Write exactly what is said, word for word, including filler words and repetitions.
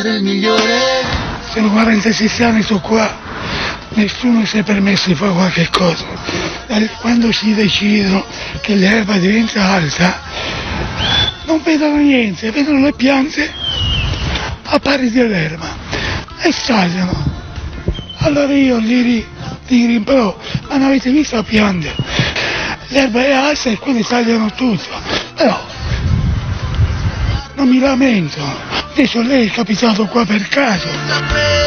essere il migliore. Sono quarantasei anni, sto qua, nessuno si è permesso di fare qualche cosa. Quando si decidono che l'erba diventa alta, non vedono niente, vedono le piante a pari dell'erba e tagliano. Allora io li, li rimpro, ma non avete visto la pianta? L'erba è alta e quindi tagliano tutto. Però non mi lamento, adesso lei è capitato qua per caso.